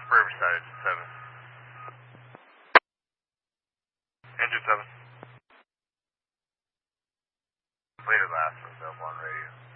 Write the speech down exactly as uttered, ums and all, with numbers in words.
Riverside, engine seven. Engine seven. Later last was available on radio.